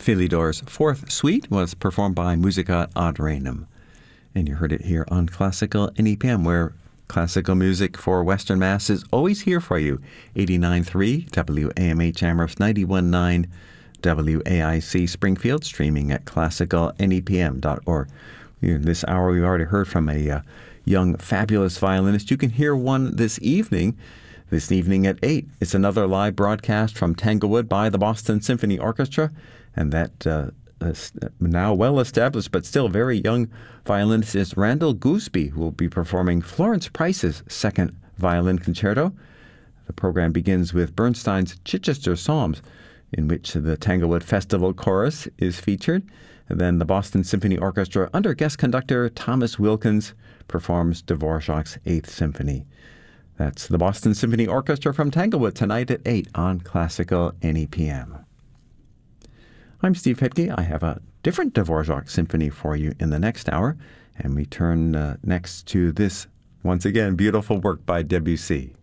Philidor's Fourth Suite was performed by Musica ad Reinem. And you heard it here on Classical NEPM, where classical music for Western Mass is always here for you. 89.3 WAMH Amherst, 91.9 WAIC Springfield, streaming at classicalnepm.org. In this hour, we've already heard from a young, fabulous violinist. You can hear one this evening at 8. It's another live broadcast from Tanglewood by the Boston Symphony Orchestra, and that now well-established but still very young violinist is Randall Gooseby, who will be performing Florence Price's second violin concerto. The program begins with Bernstein's Chichester Psalms, in which the Tanglewood Festival Chorus is featured. And then the Boston Symphony Orchestra, under guest conductor Thomas Wilkins, performs Dvorak's Eighth Symphony. That's the Boston Symphony Orchestra from Tanglewood tonight at 8 on Classical NEPM. I'm Steve Hetke. I have a different Dvorak symphony for you in the next hour, and we turn next to this, once again, beautiful work by Debussy.